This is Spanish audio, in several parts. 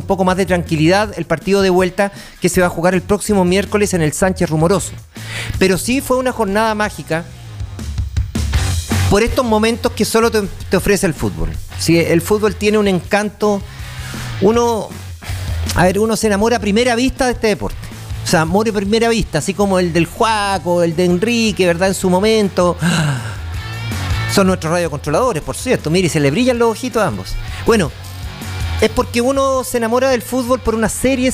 poco más de tranquilidad el partido de vuelta que se va a jugar el próximo miércoles en el Sánchez Rumoroso. Pero sí fue una jornada mágica por estos momentos que solo te ofrece el fútbol. Sí, el fútbol tiene un encanto. Uno se enamora a primera vista de este deporte. O sea, amor a primera vista, así como el del Juaco, el de Enrique, ¿verdad? En su momento. Son nuestros radiocontroladores, por cierto. Mire, se le brillan los ojitos a ambos. Bueno, es porque uno se enamora del fútbol por una serie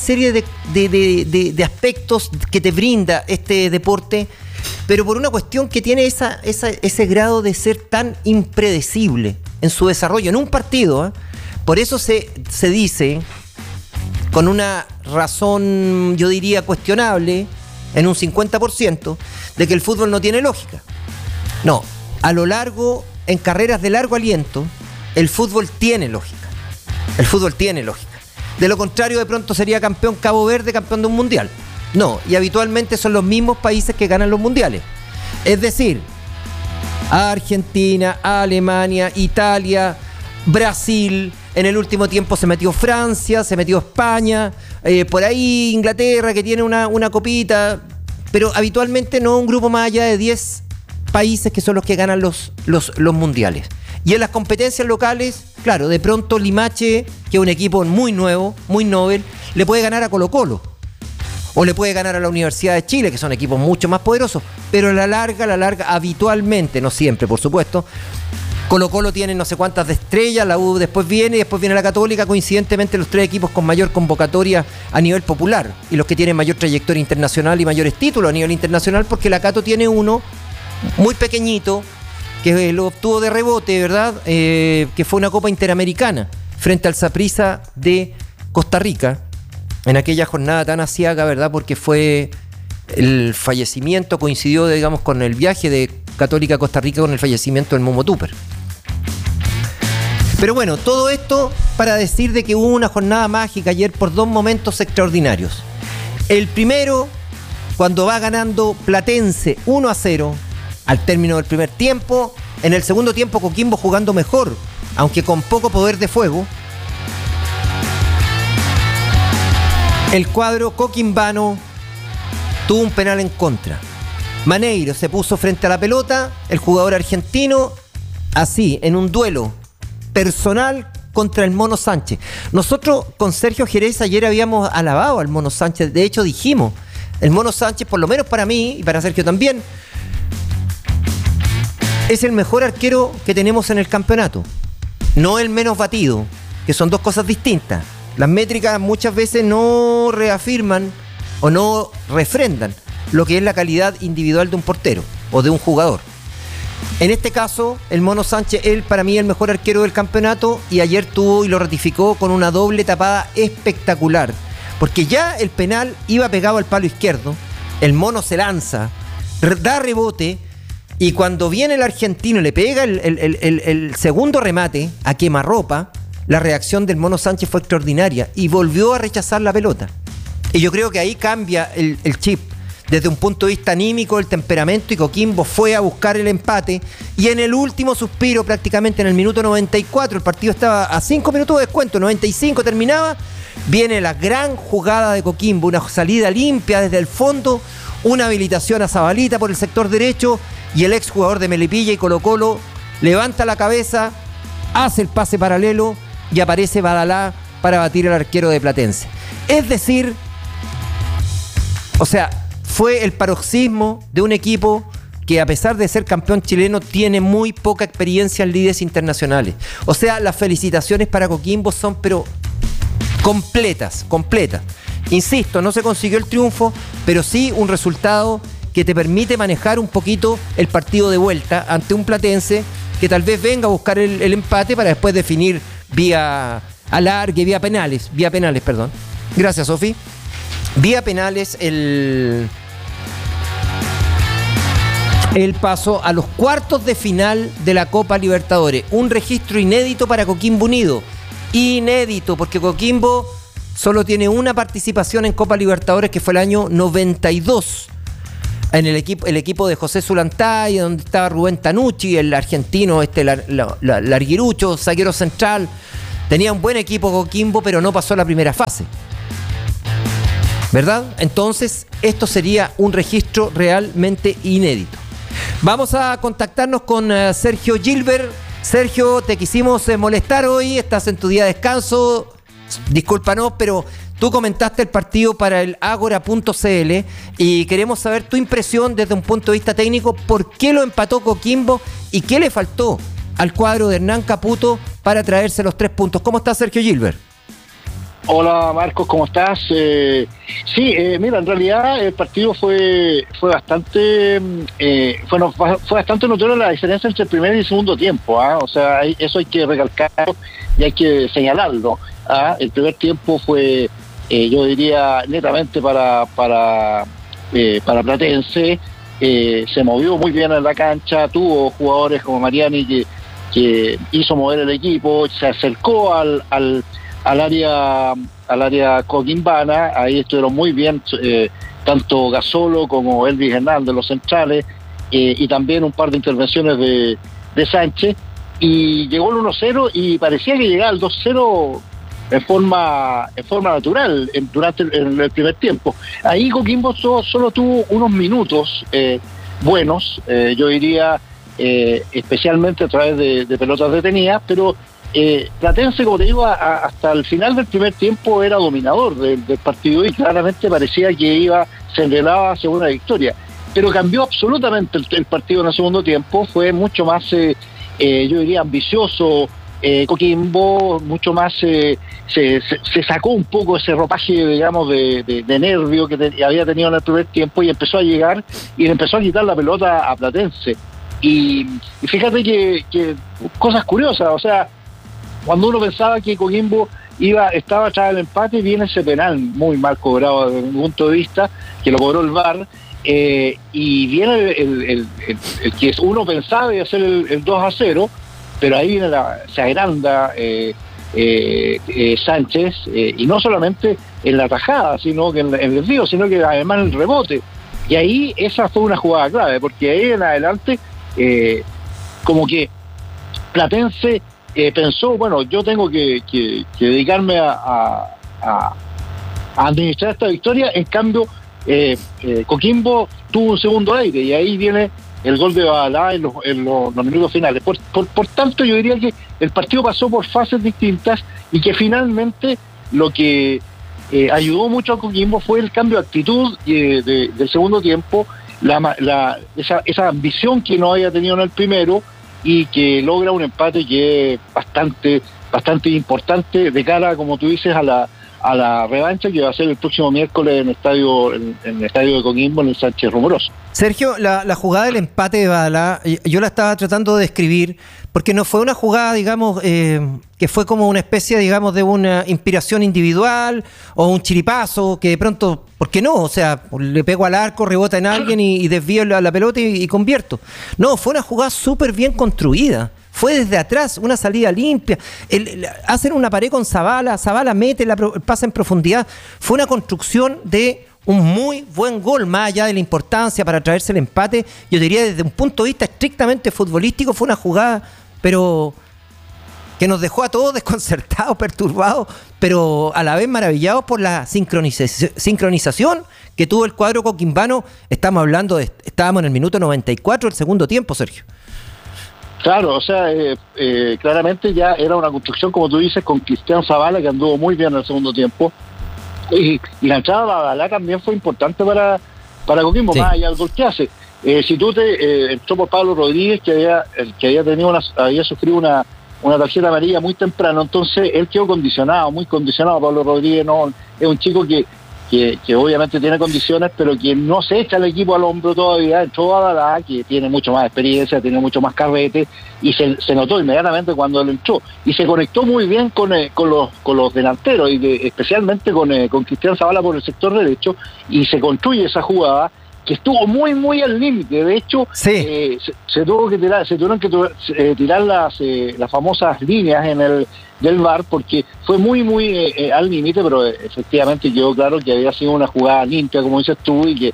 de aspectos que te brinda este deporte, pero por una cuestión que tiene ese grado de ser tan impredecible en su desarrollo. En un partido, por eso se dice, con una razón, yo diría, cuestionable, en un 50%, de que el fútbol no tiene lógica. No. A lo largo, en carreras de largo aliento, el fútbol tiene lógica. El fútbol tiene lógica. De lo contrario, de pronto sería campeón Cabo Verde, campeón de un mundial. No, y habitualmente son los mismos países que ganan los mundiales. Es decir, Argentina, Alemania, Italia, Brasil, en el último tiempo se metió Francia, se metió España, por ahí Inglaterra, que tiene una copita, pero habitualmente no un grupo más allá de 10 países que son los que ganan los mundiales. Y en las competencias locales, claro, de pronto Limache, que es un equipo muy nuevo, muy novel, le puede ganar a Colo-Colo. O le puede ganar a la Universidad de Chile, que son equipos mucho más poderosos. Pero a la larga, habitualmente, no siempre, por supuesto, Colo-Colo tiene no sé cuántas de estrellas, la U después viene la Católica, coincidentemente los tres equipos con mayor convocatoria a nivel popular y los que tienen mayor trayectoria internacional y mayores títulos a nivel internacional, porque la Cato tiene uno muy pequeñito, que lo obtuvo de rebote, ¿verdad? Que fue una Copa Interamericana frente al Saprissa de Costa Rica, en aquella jornada tan aciaga, ¿verdad? Porque fue el fallecimiento, coincidió, digamos, con el viaje de Católica a Costa Rica con el fallecimiento del Momo Tupper. Pero bueno, todo esto para decir de que hubo una jornada mágica ayer por dos momentos extraordinarios. El primero, cuando va ganando Platense 1-0, al término del primer tiempo. En el segundo tiempo Coquimbo jugando mejor, aunque con poco poder de fuego. El cuadro coquimbano tuvo un penal en contra. Maneiro se puso frente a la pelota, el jugador argentino, así, en un duelo personal contra el Mono Sánchez. Nosotros con Sergio Jerez ayer habíamos alabado al Mono Sánchez. De hecho dijimos, el Mono Sánchez, por lo menos para mí y para Sergio también, es el mejor arquero que tenemos en el campeonato, no el menos batido, que son dos cosas distintas. Las métricas muchas veces no reafirman o no refrendan lo que es la calidad individual de un portero o de un jugador. En este caso, el Mono Sánchez, él para mí es el mejor arquero del campeonato, y ayer tuvo y lo ratificó con una doble tapada espectacular, porque ya el penal iba pegado al palo izquierdo, el Mono se lanza, da rebote, y cuando viene el argentino y le pega el segundo remate a quemarropa, la reacción del Mono Sánchez fue extraordinaria y volvió a rechazar la pelota. Y yo creo que ahí cambia el chip desde un punto de vista anímico, el temperamento, y Coquimbo fue a buscar el empate, y en el último suspiro, prácticamente en el minuto 94, el partido estaba a 5 minutos de descuento, 95 terminaba, viene la gran jugada de Coquimbo, una salida limpia desde el fondo, una habilitación a Zabalita por el sector derecho, y el exjugador de Melipilla y Colo-Colo levanta la cabeza, hace el pase paralelo y aparece Badalá para batir al arquero de Platense. Es decir, o sea, fue el paroxismo de un equipo que, a pesar de ser campeón chileno, tiene muy poca experiencia en lides internacionales. O sea, las felicitaciones para Coquimbo son pero completas. Insisto, no se consiguió el triunfo, pero sí un resultado que te permite manejar un poquito el partido de vuelta ante un Platense que tal vez venga a buscar el empate para después definir vía alargue, vía penales, perdón. Gracias, Sofi. Vía penales el paso a los cuartos de final de la Copa Libertadores. Un registro inédito para Coquimbo Unido. Inédito, porque Coquimbo solo tiene una participación en Copa Libertadores, que fue el año 92. En el equipo de José Zulantay, donde estaba Rubén Tanucci, el argentino, Larguirucho, zaguero central, Tenía un buen equipo Coquimbo, pero no pasó la primera fase, ¿verdad? Entonces, esto sería un registro realmente inédito. Vamos a contactarnos con Sergio Gilbert. Sergio, te quisimos molestar hoy, estás en tu día de descanso, discúlpanos, pero tú comentaste el partido para el Agora.cl y queremos saber tu impresión desde un punto de vista técnico, por qué lo empató Coquimbo y qué le faltó al cuadro de Hernán Caputo para traerse los 3 puntos. ¿Cómo estás, Sergio Gilbert? Hola Marcos, ¿cómo estás? Mira, en realidad el partido fue bastante notorio la diferencia entre el primer y el segundo tiempo, ¿ah? O sea, eso hay que recalcarlo y hay que señalarlo, ¿ah? El primer tiempo fue, yo diría, netamente para Platense. Se movió muy bien en la cancha, tuvo jugadores como Mariani que hizo mover el equipo, se acercó al área coquimbana. Ahí estuvieron muy bien tanto Gasolo como Elvis Hernández, los centrales, y también un par de intervenciones de Sánchez, y llegó el 1-0 y parecía que llegaba al 2-0 en forma natural durante el primer tiempo. Ahí Coquimbo solo tuvo unos minutos buenos, yo diría, especialmente a través de pelotas detenidas, pero Platense, como te digo, hasta el final del primer tiempo era dominador del partido y claramente parecía que se envelaba hacia una victoria, pero cambió absolutamente el partido en el segundo tiempo. Fue mucho más, yo diría, ambicioso. Coquimbo mucho más se sacó un poco ese ropaje, digamos, de nervio que había tenido en el primer tiempo, y empezó a llegar y le empezó a quitar la pelota a Platense. Y fíjate que cosas curiosas, o sea, cuando uno pensaba que Coquimbo estaba atrás del empate, viene ese penal muy mal cobrado desde mi punto de vista, que lo cobró el VAR, y viene el que uno pensaba de hacer el 2-0, pero ahí viene se agranda Sánchez, y no solamente en la tajada, sino que en el desvío, sino que además en el rebote. Y ahí esa fue una jugada clave, porque ahí en adelante como que Platense pensó, bueno, yo tengo que dedicarme a administrar esta victoria. En cambio, Coquimbo tuvo un segundo aire, y ahí viene el gol de Badalá en los minutos finales. Por tanto, yo diría que el partido pasó por fases distintas, y que finalmente lo que ayudó mucho a Coquimbo fue el cambio de actitud del segundo tiempo, esa ambición que no había tenido en el primero, y que logra un empate que es bastante importante de cara, como tú dices, a la revancha que va a ser el próximo miércoles en el estadio de Coquimbo, en el Sánchez Rumoroso. Sergio, la jugada del empate de Badalá, yo la estaba tratando de describir, porque no fue una jugada, digamos, que fue como una especie, digamos, de una inspiración individual o un chiripazo que de pronto, ¿por qué no? O sea, le pego al arco, rebota en alguien y desvío la pelota y convierto. No, fue una jugada súper bien construida. Fue desde atrás, una salida limpia. Hacen una pared con Zavala mete pasa en profundidad. Fue una construcción de un muy buen gol, más allá de la importancia para traerse el empate. Yo diría, desde un punto de vista estrictamente futbolístico, fue una jugada, pero que nos dejó a todos desconcertados, perturbados, pero a la vez maravillados por la sincronización que tuvo el cuadro coquimbano. Estábamos en el minuto 94 del segundo tiempo, Sergio. Claro, o sea, claramente ya era una construcción, como tú dices, con Cristian Zavala, que anduvo muy bien en el segundo tiempo, y la entrada de Badalá también fue importante para Coquimbo, sí. Más allá del gol que hace. Si tú entró por Pablo Rodríguez, que había sufrido una tarjeta amarilla muy temprano, entonces él quedó muy condicionado. Pablo Rodríguez no es un chico que obviamente tiene condiciones, pero que no se echa el equipo al hombro todavía. Entró Badalá, que tiene mucho más experiencia, tiene mucho más carrete, y se notó inmediatamente cuando él entró, y se conectó muy bien con los delanteros, y especialmente con Cristian Zavala por el sector derecho, y se construye esa jugada que estuvo muy muy al límite. De hecho, sí. Se tuvieron que tirar las famosas líneas del VAR, porque fue muy muy al límite, pero efectivamente quedó claro que había sido una jugada limpia, como dices tú, y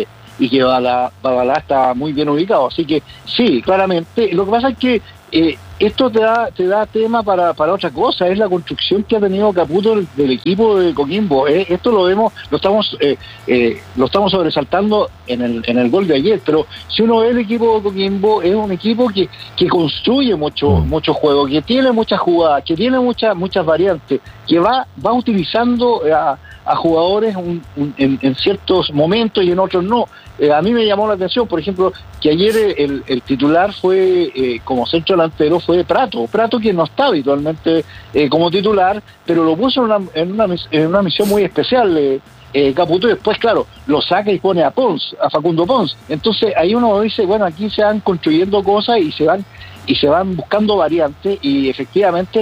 que Badalá estaba muy bien ubicado. Así que sí, claramente. Lo que pasa es que esto te da tema para otra cosa. Es la construcción que ha tenido Caputo del equipo de Coquimbo. Esto lo estamos sobresaltando en el gol de ayer, pero si uno ve el equipo de Coquimbo, es un equipo que construye mucho juego, que tiene muchas jugadas, que tiene muchas variantes, que va utilizando a jugadores en ciertos momentos y en otros no. A mí me llamó la atención, por ejemplo, que ayer el titular fue, como centro delantero, fue Prato, que no está habitualmente como titular, pero lo puso en una misión muy especial, Caputo, y después, claro, lo saca y pone a Facundo Pons. Entonces ahí uno dice, bueno, aquí se van construyendo cosas y se van buscando variantes, y efectivamente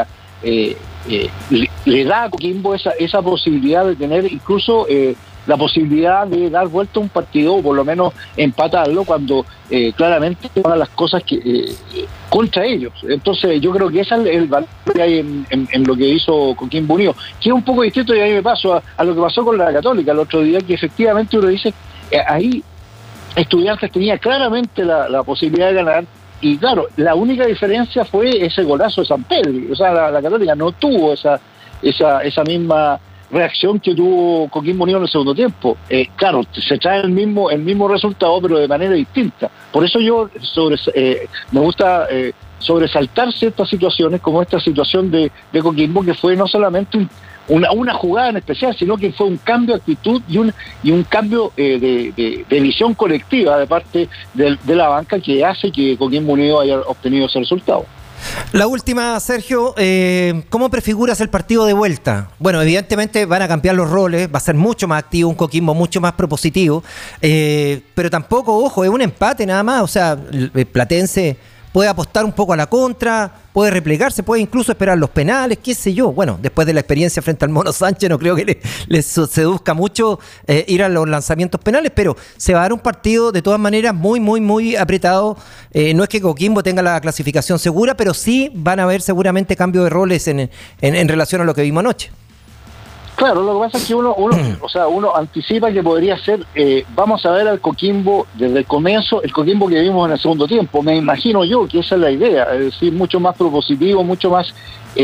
le da a Coquimbo esa posibilidad de tener incluso la posibilidad de dar vuelta a un partido, o por lo menos empatarlo, cuando claramente van las cosas contra ellos. Entonces yo creo que ese es el valor que hay en lo que hizo Coquimbo Unido, que es un poco distinto, y ahí me paso a lo que pasó con la Católica el otro día, que efectivamente uno dice, ahí Estudiantes tenía claramente la posibilidad de ganar. Y claro, la única diferencia fue ese golazo de San Pedro. O sea, la Católica no tuvo esa misma reacción que tuvo Coquimbo Unido en el segundo tiempo. Claro, se trae el mismo resultado, pero de manera distinta. Por eso yo me gusta sobresaltar ciertas situaciones, como esta situación de Coquimbo, que fue no solamente una jugada en especial, sino que fue un cambio de actitud y un cambio de visión colectiva de parte de la banca, que hace que Coquimbo Unido haya obtenido ese resultado. La última, Sergio, ¿cómo prefiguras el partido de vuelta? Bueno, evidentemente van a cambiar los roles, va a ser mucho más activo, un Coquimbo mucho más propositivo, pero tampoco, ojo, es un empate nada más. O sea, el Platense puede apostar un poco a la contra, puede replegarse, puede incluso esperar los penales, qué sé yo. Bueno, después de la experiencia frente al Mono Sánchez, no creo que les seduzca mucho ir a los lanzamientos penales, pero se va a dar un partido de todas maneras muy apretado. No es que Coquimbo tenga la clasificación segura, pero sí van a haber seguramente cambio de roles en relación a lo que vimos anoche. Claro, lo que pasa es que uno anticipa que podría ser, vamos a ver al Coquimbo desde el comienzo, el Coquimbo que vimos en el segundo tiempo. Me imagino yo que esa es la idea, es decir, mucho más propositivo, mucho más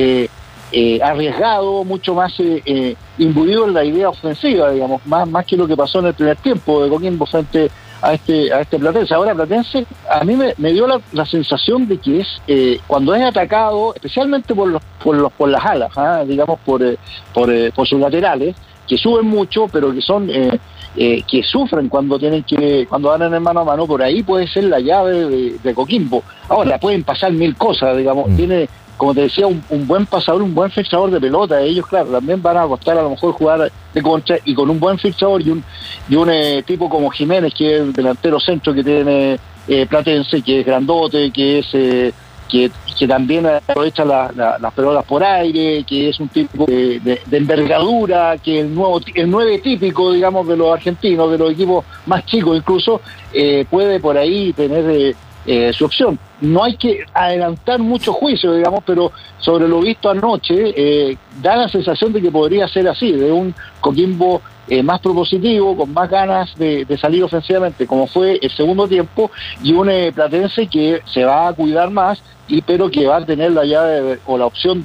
arriesgado, mucho más imbuido en la idea ofensiva, digamos, más que lo que pasó en el primer tiempo de Coquimbo frente a este Platense. Ahora Platense, a mí me dio la sensación de que es cuando es atacado, especialmente por las alas, digamos por sus laterales, que suben mucho, pero que son que sufren cuando van en el mano a mano. Por ahí puede ser la llave de Coquimbo. Ahora pueden pasar mil cosas, digamos. Tiene, como te decía, un buen pasador, un buen filtrador de pelota. Ellos, claro, también van a costar a lo mejor jugar de contra, y con un buen filtrador y un tipo como Jiménez, que es el delantero centro que tiene Platense, que es grandote, que es que también aprovecha las pelotas por aire, que es un tipo de envergadura, que el 9 típico, digamos, de los argentinos, de los equipos más chicos incluso, puede por ahí tener su opción. No hay que adelantar mucho juicio, digamos, pero sobre lo visto anoche, da la sensación de que podría ser así, de un Coquimbo más propositivo, con más ganas de salir ofensivamente, como fue el segundo tiempo, y un Platense que se va a cuidar más, pero que va a tener la llave o la opción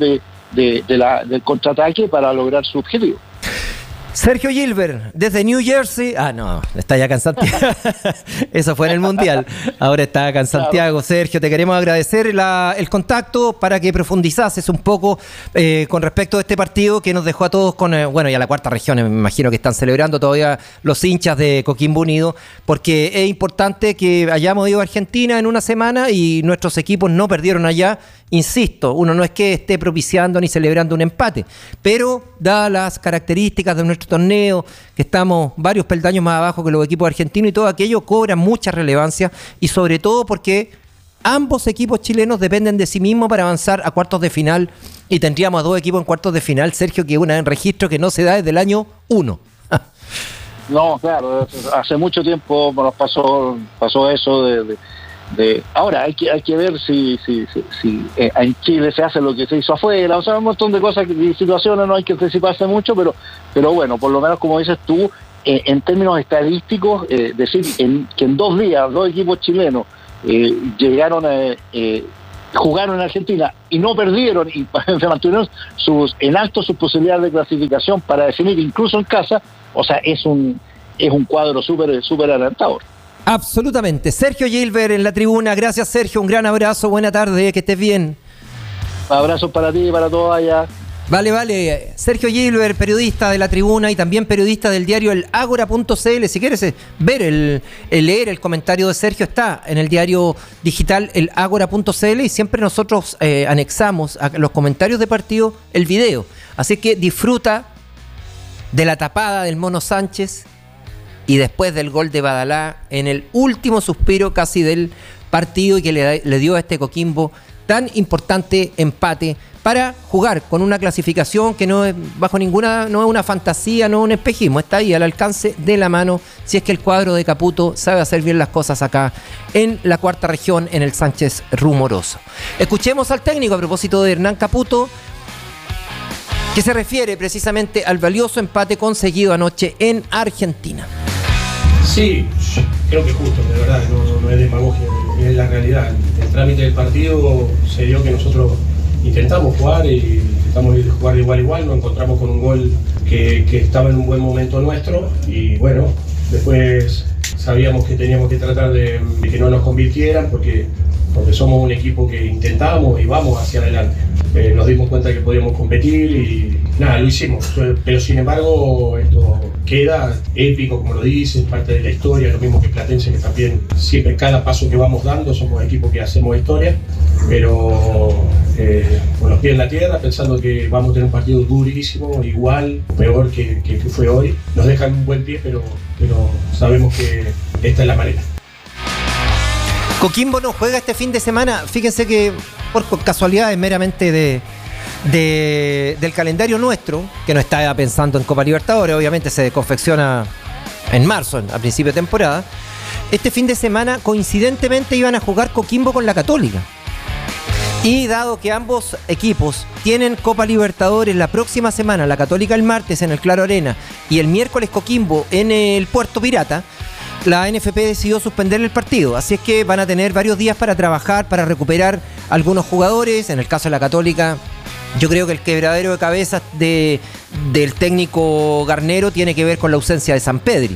del contraataque para lograr su objetivo. Sergio Gilbert, desde New Jersey. No, está ya acá en Santiago. Eso fue en el Mundial. Ahora está acá en Santiago. Claro. Sergio, te queremos agradecer el contacto para que profundizases un poco con respecto a este partido que nos dejó a todos con, y a la cuarta región, me imagino que están celebrando todavía los hinchas de Coquimbo Unido, porque es importante que hayamos ido a Argentina en una semana y nuestros equipos no perdieron allá. Insisto, uno no es que esté propiciando ni celebrando un empate, pero dadas las características de nuestro torneo, que estamos varios peldaños más abajo que los equipos argentinos, y todo aquello cobra mucha relevancia, y sobre todo porque ambos equipos chilenos dependen de sí mismos para avanzar a cuartos de final, y tendríamos a dos equipos en cuartos de final, Sergio, que es un registro que no se da desde el año 1. No, claro, hace mucho tiempo nos pasó eso ahora hay que ver si en Chile se hace lo que se hizo afuera, o sea, un montón de cosas y situaciones, no hay que anticiparse mucho, pero bueno, por lo menos como dices tú, en términos estadísticos, decir que en 2 días 2 equipos chilenos llegaron jugaron en Argentina y no perdieron y se mantuvieron en alto sus posibilidades de clasificación para definir incluso en casa. O sea, es un cuadro súper alentador. Absolutamente. Sergio Gilbert en la tribuna. Gracias, Sergio. Un gran abrazo. Buena tarde. Que estés bien. Abrazos para ti y para todos allá. Vale. Sergio Gilbert, periodista de la tribuna y también periodista del diario El Ágora.cl. Si quieres ver leer el comentario de Sergio, está en el diario digital El Ágora.cl, y siempre nosotros anexamos a los comentarios de partido el video. Así que disfruta de la tapada del Mono Sánchez y después del gol de Badalá en el último suspiro casi del partido, y que le dio a este Coquimbo tan importante empate para jugar con una clasificación que no es no es una fantasía, no es un espejismo, está ahí al alcance de la mano, si es que el cuadro de Caputo sabe hacer bien las cosas acá en la cuarta región, en el Sánchez Rumoroso. Escuchemos al técnico a propósito de Hernán Caputo, que se refiere precisamente al valioso empate conseguido anoche en Argentina. Sí, creo que es justo, de verdad, no es demagogia, es la realidad. El trámite del partido se dio que nosotros intentamos jugar y intentamos jugar de igual a igual, nos encontramos con un gol que estaba en un buen momento nuestro, y bueno, después sabíamos que teníamos que tratar de que no nos convirtieran porque somos un equipo que intentamos y vamos hacia adelante. Nos dimos cuenta que podíamos competir y nada, lo hicimos, pero sin embargo esto queda épico, como lo dices, parte de la historia, lo mismo que Platense, que también siempre cada paso que vamos dando somos equipos que hacemos historia, pero con los pies en la tierra, pensando que vamos a tener un partido durísimo, igual, peor que fue hoy. Nos dejan un buen pie, pero sabemos que esta es la manera. Coquimbo no juega este fin de semana. Fíjense que por casualidades meramente del calendario nuestro, que no está pensando en Copa Libertadores, obviamente se confecciona en marzo, a principio de temporada. Este fin de semana coincidentemente iban a jugar Coquimbo con la Católica. Y dado que ambos equipos tienen Copa Libertadores la próxima semana, la Católica el martes en el Claro Arena y el miércoles Coquimbo en el Puerto Pirata, la NFP decidió suspender el partido, así es que van a tener varios días para trabajar, para recuperar algunos jugadores. En el caso de la Católica, yo creo que el quebradero de cabezas del técnico Garnero tiene que ver con la ausencia de Sampedri.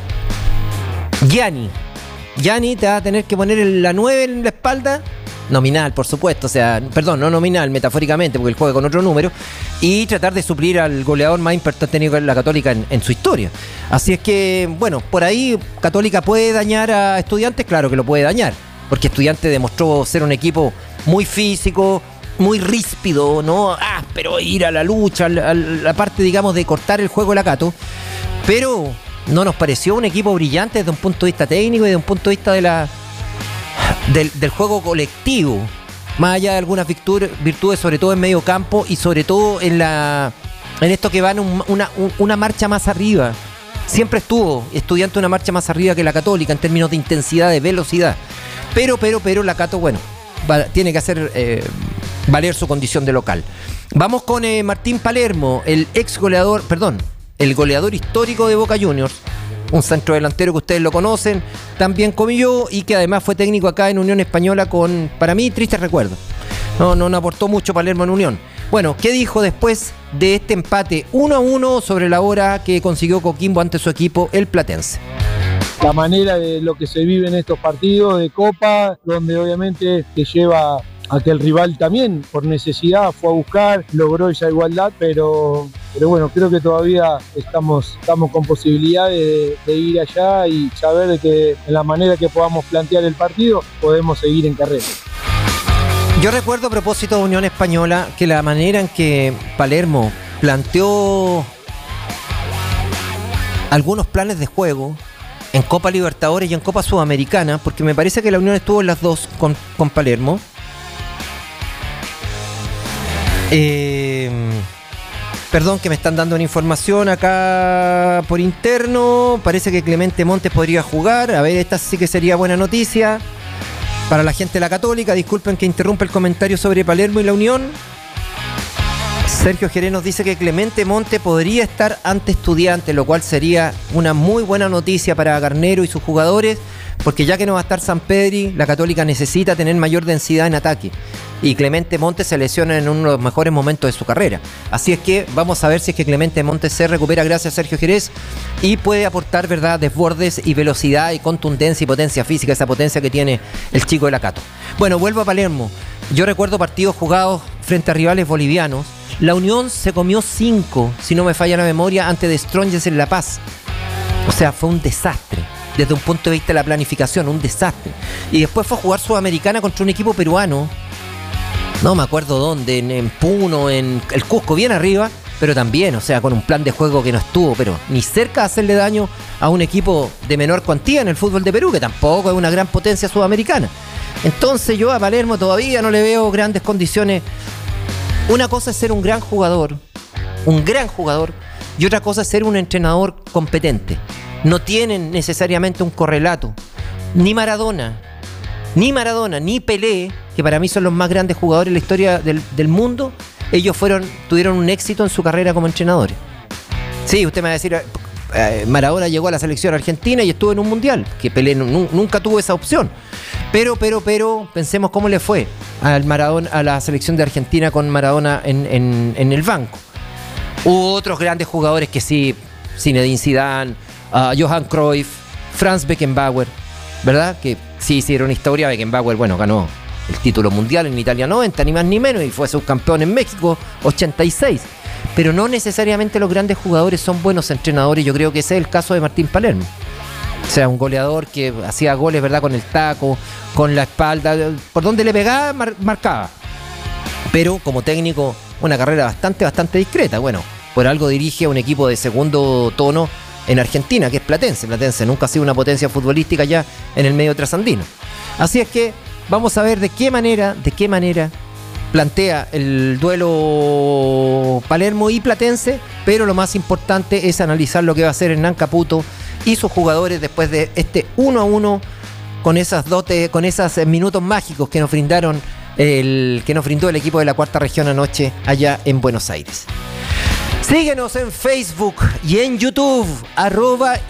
Gianni te va a tener que poner la 9 en la espalda, nominal por supuesto, no nominal, metafóricamente, porque él juega con otro número, y tratar de suplir al goleador más importante de la Católica en su historia. Así es que, bueno, por ahí Católica puede dañar a Estudiantes, claro que lo puede dañar, porque Estudiantes demostró ser un equipo muy físico, muy ríspido, ¿no? Pero ir a la lucha, a la parte, digamos, de cortar el juego de la Cato, pero no nos pareció un equipo brillante desde un punto de vista técnico y desde un punto de vista del juego colectivo, más allá de algunas virtudes, sobre todo en medio campo y sobre todo en esto que van una marcha más arriba. Siempre estuvo Estudiante una marcha más arriba que la Católica en términos de intensidad, de velocidad, pero la Cato, bueno, tiene que hacer valer su condición de local. Vamos con Martín Palermo, el goleador histórico de Boca Juniors, un centrodelantero que ustedes lo conocen tan bien como yo, y que además fue técnico acá en Unión Española con, para mí, tristes recuerdos. No aportó mucho Palermo en Unión. Bueno, ¿qué dijo después de este empate 1-1 sobre la hora que consiguió Coquimbo ante su equipo, el Platense? La manera de lo que se vive en estos partidos de Copa, donde obviamente te lleva a que el rival también, por necesidad, fue a buscar, logró esa igualdad, pero bueno, creo que todavía estamos con posibilidades de ir allá y saber de que en la manera que podamos plantear el partido podemos seguir en carrera. Yo recuerdo, a propósito de Unión Española, que la manera en que Palermo planteó algunos planes de juego en Copa Libertadores y en Copa Sudamericana, porque me parece que la Unión estuvo en las dos con Palermo. Perdón, que me están dando una información acá por interno. Parece que Clemente Montes podría jugar. A ver, esta sí que sería buena noticia para la gente de la Católica. Disculpen que interrumpa el comentario sobre Palermo y la Unión. Sergio Jerez nos dice que Clemente Montes podría estar ante Estudiantes, lo cual sería una muy buena noticia para Garnero y sus jugadores, porque ya que no va a estar Sampedri, la Católica necesita tener mayor densidad en ataque. Y Clemente Montes se lesiona en uno de los mejores momentos de su carrera. Así es que vamos a ver si es que Clemente Montes se recupera gracias a Sergio Jerez y puede aportar, ¿verdad?, desbordes y velocidad y contundencia y potencia física, esa potencia que tiene el chico de la Cato. Bueno, vuelvo a Palermo. Yo recuerdo partidos jugados frente a rivales bolivianos. La Unión se comió 5, si no me falla la memoria, antes de Strongest en La Paz. O sea, fue un desastre. Desde un punto de vista de la planificación, un desastre. Y después fue a jugar Sudamericana contra un equipo peruano. No me acuerdo dónde, en Puno, en el Cusco, bien arriba. Pero también, o sea, con un plan de juego que no estuvo, pero ni cerca de hacerle daño a un equipo de menor cuantía en el fútbol de Perú, que tampoco es una gran potencia sudamericana. Entonces yo a Palermo todavía no le veo grandes condiciones. Una cosa es ser un gran jugador, y otra cosa es ser un entrenador competente. No tienen necesariamente un correlato. Ni Maradona, ni Pelé, que para mí son los más grandes jugadores en la historia del mundo, ellos tuvieron un éxito en su carrera como entrenadores. Sí, usted me va a decir, Maradona llegó a la selección argentina y estuvo en un mundial, que Pelé nunca tuvo esa opción. Pero pensemos cómo le fue a la selección de Argentina con Maradona en el banco. Hubo otros grandes jugadores que sí, Zinedine Zidane, Johan Cruyff, Franz Beckenbauer, ¿verdad? Que sí hicieron historia. Beckenbauer, bueno, ganó el título mundial en Italia 90, ni más ni menos, y fue subcampeón en México 86. Pero no necesariamente los grandes jugadores son buenos entrenadores. Yo creo que ese es el caso de Martín Palermo. O sea, un goleador que hacía goles, ¿verdad?, con el taco, con la espalda, por donde le pegaba, marcaba. Pero como técnico, una carrera bastante discreta. Bueno, por algo dirige a un equipo de segundo tono en Argentina, que es Platense. Platense nunca ha sido una potencia futbolística ya en el medio trasandino. Así es que vamos a ver de qué manera plantea el duelo Palermo y Platense, pero lo más importante es analizar lo que va a hacer Hernán Caputo y sus jugadores después de este 1-1 con esas dotes, con esos minutos mágicos que nos brindó el equipo de la Cuarta Región anoche allá en Buenos Aires. Síguenos en Facebook y en YouTube,